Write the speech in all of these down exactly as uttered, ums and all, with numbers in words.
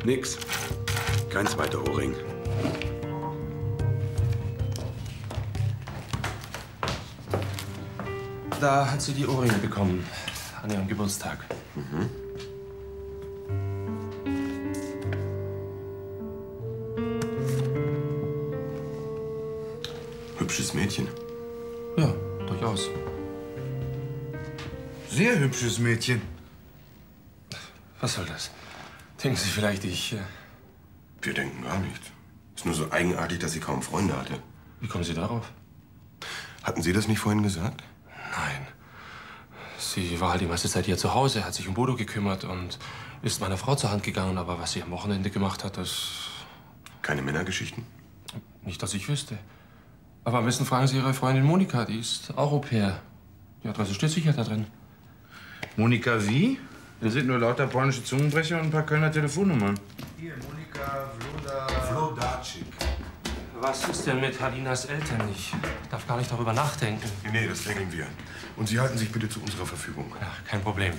Nix. Kein zweiter Ohrring. Da hat sie die Ohrringe bekommen. An ihrem Geburtstag. Mhm. Hübsches Mädchen. Ja, durchaus. Sehr hübsches Mädchen. Was soll das? Denken Sie vielleicht, ich... Äh Wir denken gar nichts. Ist nur so eigenartig, dass sie kaum Freunde hatte. Wie kommen Sie darauf? Hatten Sie das nicht vorhin gesagt? Nein. Sie war halt die meiste Zeit hier zu Hause, hat sich um Bodo gekümmert und ist meiner Frau zur Hand gegangen. Aber was sie am Wochenende gemacht hat, das... Keine Männergeschichten? Nicht, dass ich wüsste. Aber am besten fragen Sie Ihre Freundin Monika, die ist auch Au-pair. Die Adresse steht sicher da drin. Monika wie? Da sind nur lauter polnische Zungenbrecher und ein paar Kölner Telefonnummern. Hier, Monika Vloda... Vlodacik. Was ist denn mit Halinas Eltern? Ich darf gar nicht darüber nachdenken. Nee, nee, das regeln wir. Und Sie halten sich bitte zu unserer Verfügung. Ja, kein Problem.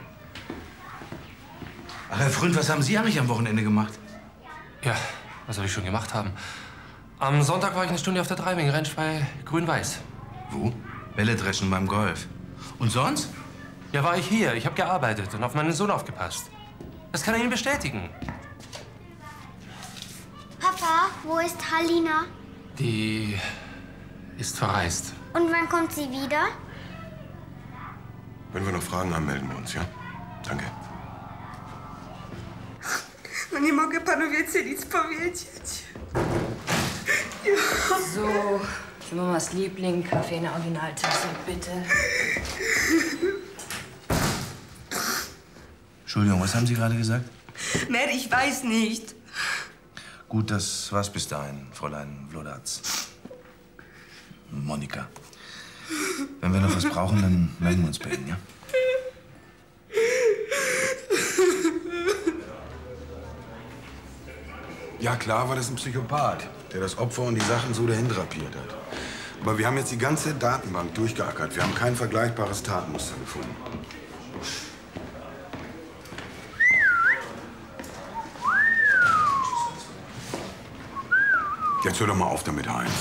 Ach, Herr Freund, was haben Sie eigentlich am Wochenende gemacht? Ja, was soll ich schon gemacht haben? Am Sonntag war ich eine Stunde auf der Driving Range bei Grün-Weiß. Wo? Bälle dreschen beim Golf. Und sonst? Ja, war ich hier. Ich habe gearbeitet und auf meinen Sohn aufgepasst. Das kann er Ihnen bestätigen. Papa, wo ist Halina? Die ist verreist. Und wann kommt sie wieder? Wenn wir noch Fragen haben, melden wir uns, ja? Danke. No nie mogę panu więcej nic powiedzieć. So, für Mamas Liebling, Kaffee in der Originaltasse, bitte. Entschuldigung, was haben Sie gerade gesagt? Mer, ich weiß nicht. Gut, das war's bis dahin, Fräulein Vlodatz. Monika. Wenn wir noch was brauchen, dann melden wir uns bei Ihnen, ja? Ja, klar war das ein Psychopath, der das Opfer und die Sachen so dahin drapiert hat. Aber wir haben jetzt die ganze Datenbank durchgeackert. Wir haben kein vergleichbares Tatmuster gefunden. Jetzt hör doch mal auf damit, Heinz.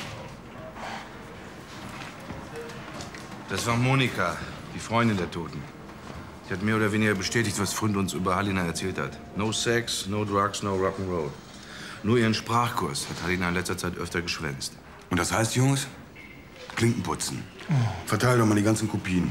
Das war Monika, die Freundin der Toten. Sie hat mehr oder weniger bestätigt, was Freund uns über Halina erzählt hat. No Sex, no Drugs, no Rock'n'Roll. Nur ihren Sprachkurs hat Halina in letzter Zeit öfter geschwänzt. Und das heißt, Jungs, Klinken putzen. Verteil doch mal die ganzen Kopien.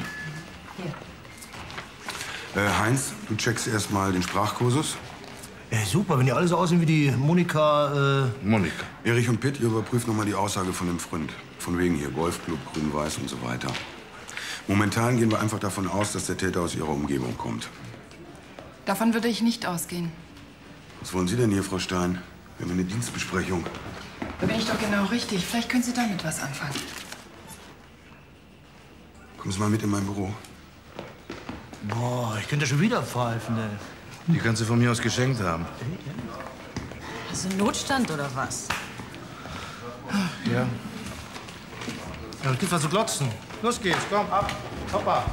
Hier. Äh, Heinz, du checkst erst mal den Sprachkursus. Ey, super, wenn die alle so aussehen wie die Monika, äh... Monika. Erich und Pitt, ihr überprüft noch mal die Aussage von dem Freund. Von wegen hier Golfclub, Grün-Weiß und so weiter. Momentan gehen wir einfach davon aus, dass der Täter aus ihrer Umgebung kommt. Davon würde ich nicht ausgehen. Was wollen Sie denn hier, Frau Stein? Wir haben eine Dienstbesprechung. Da bin ich doch genau richtig. Vielleicht können Sie damit was anfangen. Kommen Sie mal mit in mein Büro. Boah, ich könnte schon wieder pfeifen, ey. Die kannst du von mir aus geschenkt haben. Hast du einen Notstand oder was? Ja. Ja, es gibt was zu glotzen. Los geht's, komm, ab. Hoppa.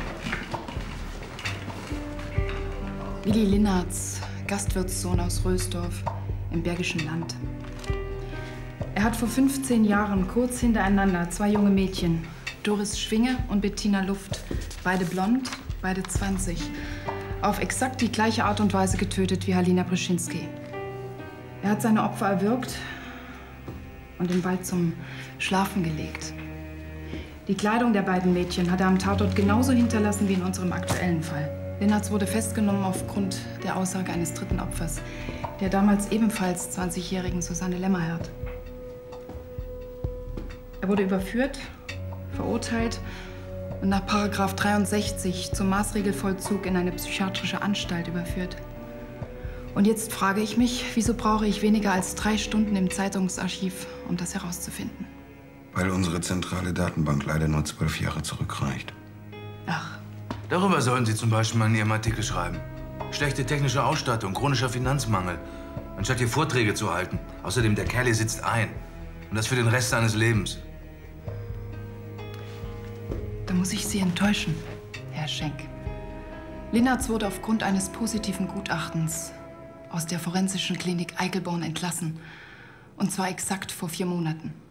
Willi Linnertz, Gastwirtssohn aus Rösdorf im Bergischen Land. Er hat vor fünfzehn Jahren kurz hintereinander zwei junge Mädchen, Doris Schwinge und Bettina Luft, beide blond, beide zwanzig, auf exakt die gleiche Art und Weise getötet wie Halina Brzezinski. Er hat seine Opfer erwürgt und im Wald zum Schlafen gelegt. Die Kleidung der beiden Mädchen hat er am Tatort genauso hinterlassen wie in unserem aktuellen Fall. Linnertz wurde festgenommen aufgrund der Aussage eines dritten Opfers, der damals ebenfalls zwanzigjährigen Susanne Lämmerhirt. Er wurde überführt, verurteilt und nach Paragraph dreiundsechzig zum Maßregelvollzug in eine psychiatrische Anstalt überführt. Und jetzt frage ich mich, wieso brauche ich weniger als drei Stunden im Zeitungsarchiv, um das herauszufinden? Weil unsere zentrale Datenbank leider nur zwölf Jahre zurückreicht. Ach. Darüber sollten Sie zum Beispiel mal in Ihrem Artikel schreiben. Schlechte technische Ausstattung, chronischer Finanzmangel. Anstatt hier Vorträge zu halten. Außerdem, der Kerl hier sitzt ein. Und das für den Rest seines Lebens. Da muss ich Sie enttäuschen, Herr Schenk. Linnertz wurde aufgrund eines positiven Gutachtens aus der forensischen Klinik Eichelborn entlassen. Und zwar exakt vor vier Monaten.